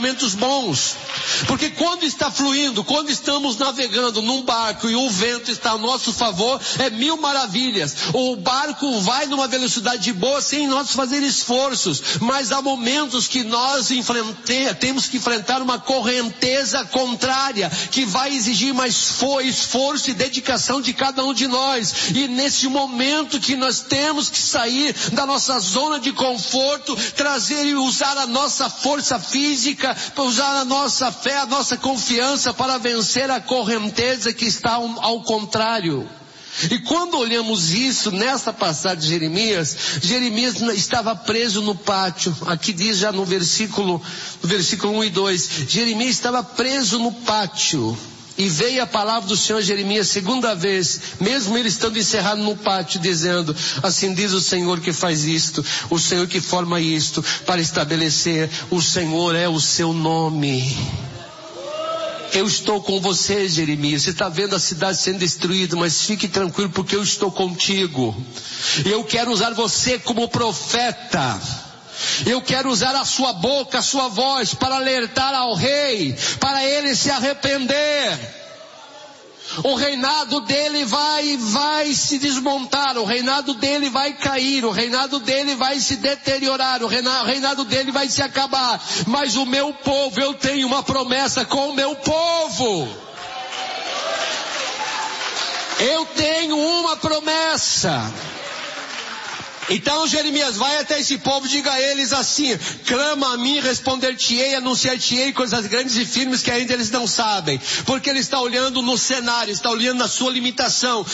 momentos bons. Porque quando está fluindo, quando estamos navegando num barco e o vento está a nosso favor, é mil maravilhas. O barco vai numa velocidade boa sem nós fazer esforços. Mas há momentos que nós temos que enfrentar uma correnteza contrária, que vai exigir mais esforço e dedicação de cada um de nós. E nesse momento que nós temos que sair da nossa zona de conforto, trazer e usar a nossa força física, usar a nossa fé, a nossa confiança para vencer a correnteza que está ao contrário. E quando olhamos isso, nessa passagem de Jeremias estava preso no pátio. Aqui diz já no versículo 1 e 2, Jeremias estava preso no pátio. E veio a palavra do Senhor a Jeremias segunda vez, mesmo ele estando encerrado no pátio, dizendo: assim diz o Senhor que faz isto, o Senhor que forma isto, para estabelecer, o Senhor é o seu nome. Eu estou com você, Jeremias. Você está vendo a cidade sendo destruída, mas fique tranquilo, porque eu estou contigo. Eu quero usar você como profeta. Eu quero usar a sua boca, a sua voz, para alertar ao rei, para ele se arrepender. O reinado dele vai se desmontar, o reinado dele vai cair, o reinado dele vai se deteriorar, o reinado dele vai se acabar. Mas o meu povo, eu tenho uma promessa com o meu povo. Eu tenho uma promessa. Então Jeremias, vai até esse povo, diga a eles assim: clama a mim, responder-te-ei, anunciar-te-ei coisas grandes e firmes que ainda eles não sabem. Porque ele está olhando no cenário, está olhando na sua limitação.